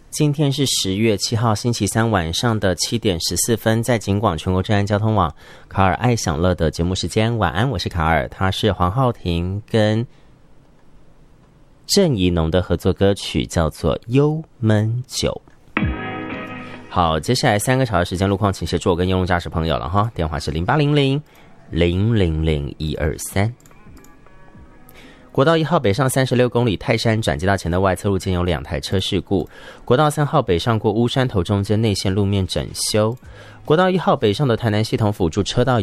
今天是10月7号星期三晚上的7点14分，在警广全国治安交通网卡尔爱享乐的节目时间，晚安，我是卡尔，他是黄浩庭跟郑宜农的合作歌曲，叫做《幽闷酒》。好，接下来3个小时时间路况，请协助我跟用路驾驶朋友了哈，电话是0800-000-123。国道1号北上36公里泰山转接道前的外侧路间有2台车事故，国道3号北上过乌山头中间内线路面整修，国道1号北上的台南系统辅助车道